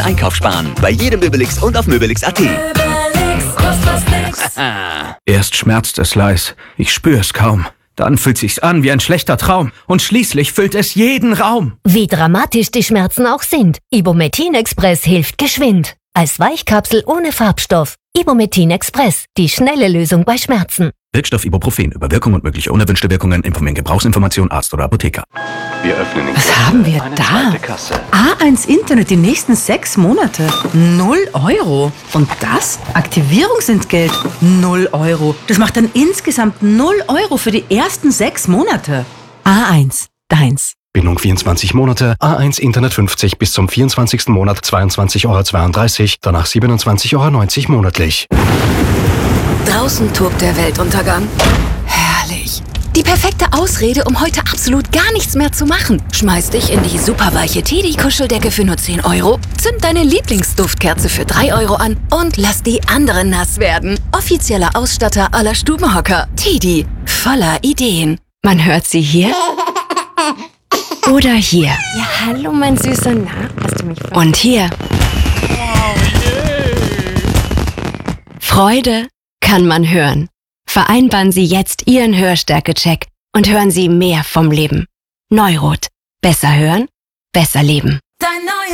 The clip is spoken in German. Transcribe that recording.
Einkauf sparen. Bei jedem Möbelix und auf Möbelix.at. Erst schmerzt es leis, ich spür's kaum. Dann fühlt sich's an wie ein schlechter Traum. Und schließlich füllt es jeden Raum. Wie dramatisch die Schmerzen auch sind, Ibumetin Express hilft geschwind. Als Weichkapsel ohne Farbstoff. Ibumetin Express, die schnelle Lösung bei Schmerzen. Wirkstoff Ibuprofen. Über Wirkung und mögliche unerwünschte Wirkungen informieren Gebrauchsinformation Arzt oder Apotheker. Wir öffnen den Was haben wir da? A1 Internet die nächsten 6 Monate. 0 Euro. Und das? Aktivierungsentgelt. 0 Euro. Das macht dann insgesamt 0 Euro für die ersten 6 Monate. A1. Deins. Bindung 24 Monate, A1 Internet 50 bis zum 24. Monat 22,32 Euro, danach 27,90 Euro monatlich. Draußen tobt der Weltuntergang. Herrlich. Die perfekte Ausrede, um heute absolut gar nichts mehr zu machen. Schmeiß dich in die superweiche Teddy-Kuscheldecke für nur 10 Euro, zünd deine Lieblingsduftkerze für 3 Euro an und lass die anderen nass werden. Offizieller Ausstatter aller Stubenhocker. Teddy, voller Ideen. Man hört sie hier oder hier. Ja, hallo, mein Süßer. Na, hast du mich verstanden? Und hier. Freude kann man hören. Vereinbaren Sie jetzt Ihren Hörstärke-Check und hören Sie mehr vom Leben. Neurot. Besser hören, besser leben.